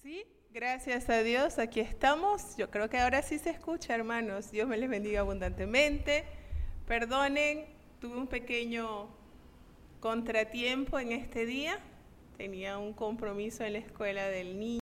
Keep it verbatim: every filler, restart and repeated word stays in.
Sí, gracias a Dios, aquí estamos. Yo creo que ahora sí se escucha, hermanos. Dios me les bendiga abundantemente. Perdonen, tuve un pequeño contratiempo en este día. Tenía un compromiso en la escuela del niño.